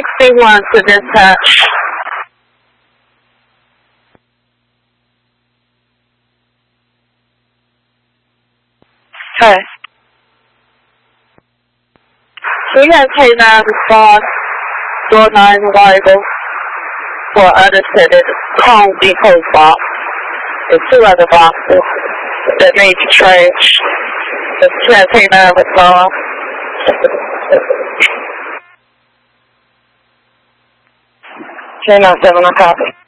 61 to dispatch. Okay. So you guys take 9 response, door 9 arrival for unattended Palm Depot box. There's 2 other boxes that need to trash. Just take 9 response. 10-7, I copy.